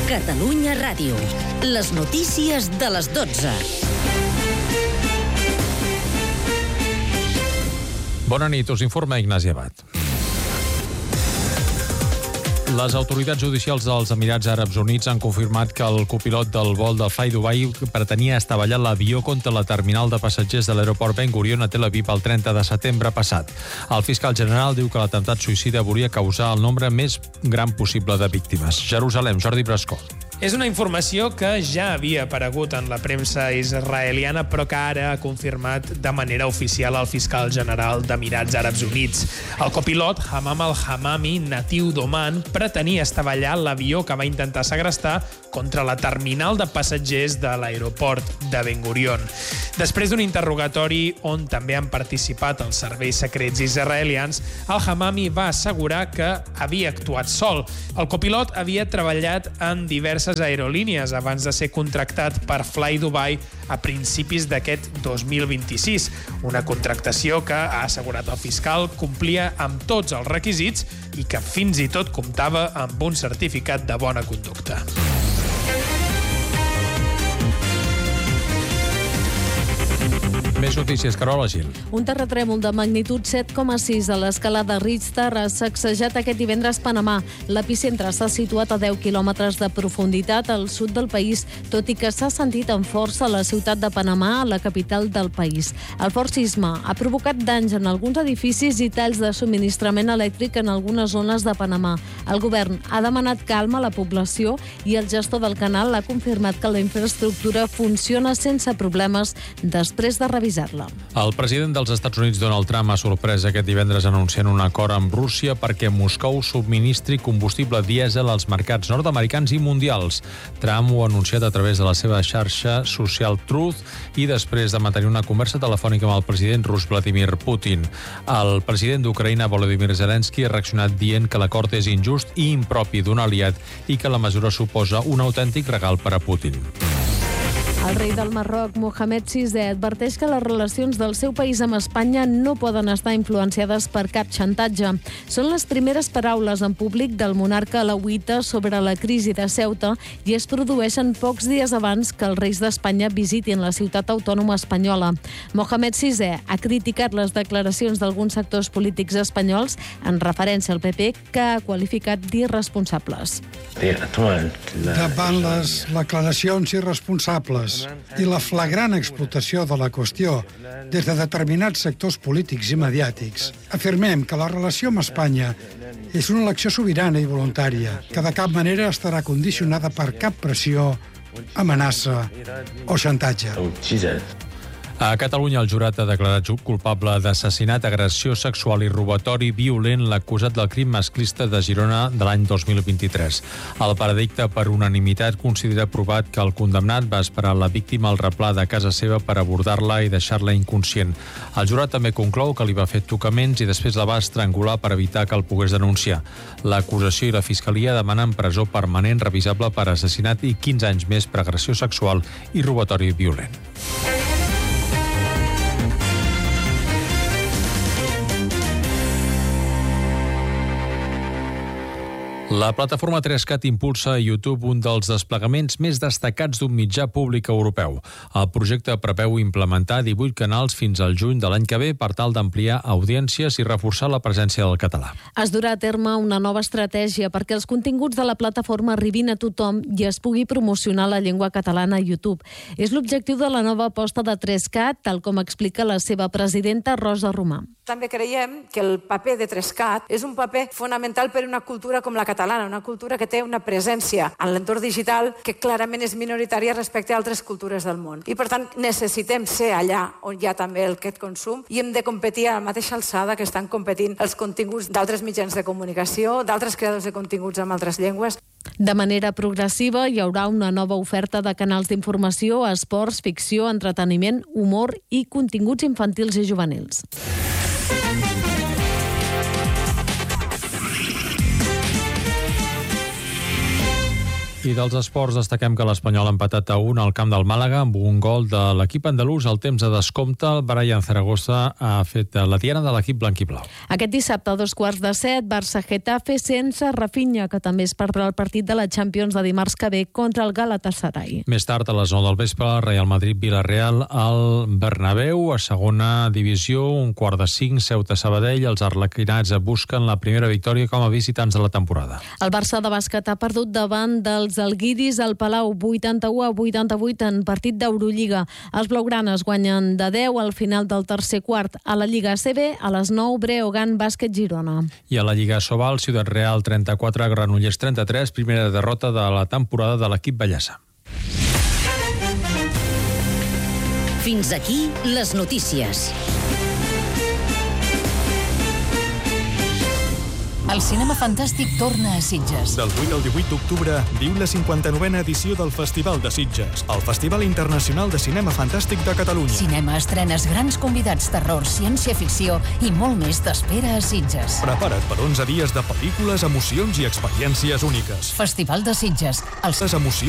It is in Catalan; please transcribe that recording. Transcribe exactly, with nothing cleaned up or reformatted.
Catalunya Ràdio. Les notícies de les dotze. Bona nit, us informa Ignasi Abad. Les autoritats judicials dels Emirats Àrabs Units han confirmat que el copilot del vol del Fly Dubai pretenia estavellar l'avió contra la terminal de passatgers de l'aeroport Ben Gurion a Tel Aviv el trenta de setembre passat. El fiscal general diu que l'atemptat suïcida volia causar el nombre més gran possible de víctimes. Jerusalem, Jordi Brascó. És una informació que ja havia aparegut en la premsa israeliana, però que ara ha confirmat de manera oficial el fiscal general d'Emirats Àrabs Units. El copilot, Hammam al-Hammami, natiu d'Oman, pretenia estavellar l'avió que va intentar segrestar contra la terminal de passatgers de l'aeroport de Ben Gurion. Després d'un interrogatori on també han participat els serveis secrets israelians, al-Hammami va assegurar que havia actuat sol. El copilot havia treballat en diverses aerolínies abans de ser contractat per Fly Dubai a principis d'aquest dos mil vint-i-sis. Una contractació que, ha assegurat el fiscal, complia amb tots els requisits i que fins i tot comptava amb un certificat de bona conducta. Més notícies, Carola Gil. Un terratrèmol de magnitud set coma sis a l'escala de Richter ha sacsejat aquest divendres Panamà. L'epicentre s'ha situat a deu quilòmetres de profunditat al sud del país, tot i que s'ha sentit amb força a la ciutat de Panamà, la capital del país. El fort sisme ha provocat danys en alguns edificis i talls de subministrament elèctric en algunes zones de Panamà. El govern ha demanat calma a la població i el gestor del canal ha confirmat que la infraestructura funciona sense problemes després de revisar-la. El president dels Estats Units, Donald Trump, ha sorprès aquest divendres anunciant un acord amb Rússia perquè Moscou subministri combustible dièsel als mercats nord-americans i mundials. Trump ho ha anunciat a través de la seva xarxa social Truth i després de mantenir una conversa telefònica amb el president rus Vladimir Putin. El president d'Ucraïna, Volodymyr Zelensky, ha reaccionat dient que l'acord és injust i impropi d'un aliat i que la mesura suposa un autèntic regal per a Putin. El rei del Marroc, Mohamed sisè, adverteix que les relacions del seu país amb Espanya no poden estar influenciades per cap xantatge. Són les primeres paraules en públic del monarca alauita sobre la crisi de Ceuta i es produeixen pocs dies abans que els reis d'Espanya visitin la ciutat autònoma espanyola. Mohamed sisè ha criticat les declaracions d'alguns sectors polítics espanyols en referència al P P, que ha qualificat d'irresponsables. Davant les declaracions irresponsables i la flagrant explotació de la qüestió des de determinats sectors polítics i mediàtics, afirmem que la relació amb Espanya és una elecció sobirana i voluntària, que de cap manera estarà condicionada per cap pressió, amenaça o xantatge. A Catalunya, el jurat ha declarat culpable d'assassinat, agressió sexual i robatori violent l'acusat del crim masclista de Girona de l'any dos mil vint-i-tres. El veredicte per unanimitat considera provat que el condemnat va esperar la víctima al replà de casa seva per abordar-la i deixar-la inconscient. El jurat també conclou que li va fer tocaments i després la va estrangular per evitar que el pogués denunciar. L'acusació i la fiscalia demanen presó permanent revisable per assassinat i quinze anys més per agressió sexual i robatori violent. La plataforma tres cat impulsa a YouTube un dels desplegaments més destacats d'un mitjà públic europeu. El projecte preveu implementar divuit canals fins al juny de l'any que ve per tal d'ampliar audiències i reforçar la presència del català. Es durà a terme una nova estratègia perquè els continguts de la plataforma arribin a tothom i es pugui promocionar la llengua catalana a YouTube. És l'objectiu de la nova aposta de tres cat, tal com explica la seva presidenta Rosa Romà. També creiem que el paper de tres cat és un paper fonamental per a una cultura com la catalana, una cultura que té una presència en l'entorn digital que clarament és minoritària respecte a altres cultures del món. I, per tant, necessitem ser allà on hi ha també aquest consum i hem de competir a la mateixa alçada que estan competint els continguts d'altres mitjans de comunicació, d'altres creadors de continguts en altres llengües. De manera progressiva hi haurà una nova oferta de canals d'informació, esports, ficció, entreteniment, humor i continguts infantils i juvenils. I dels esports destaquem que l'Espanyol ha empatat a un al camp del Màlaga amb un gol de l'equip andalús. Al temps de descompte, el Brian Zaragoza ha fet la diana de l'equip blanquiblau. Aquest dissabte a dos quarts de set, Barça-Getafe sense Rafinha, que també es perdrà el partit de la Champions de dimarts que ve contra el Galatasaray. Més tard, a les nou del vespre, Real Madrid-Villarreal al Bernabéu. A segona divisió, un quart de cinc, Ceuta-Sabadell. Els arlequinats busquen la primera victòria com a visitants de la temporada. El Barça de bàsquet ha perdut davant dels alguiris al Palau vuitanta-u a vuitanta-vuit en partit d'Eurolliga. Els blaugranes guanyen de deu al final del tercer quart. A la Lliga A C B, a les nou, Breogán Bàsquet Girona. I a la Lliga Sobal, Ciutat Real trenta-quatre, Granollers trenta-tres, primera derrota de la temporada de l'equip bellesa. Fins aquí les notícies. El cinema fantàstic torna a Sitges. Del vuit al divuit d'octubre viu la cinquanta-novena edició del Festival de Sitges, el Festival Internacional de Cinema Fantàstic de Catalunya. Cinema, estrenes, grans convidats, terror, ciència-ficció i molt més t'espera a Sitges. Prepara't per onze dies de pel·lícules, emocions i experiències úniques. Festival de Sitges. Les emocions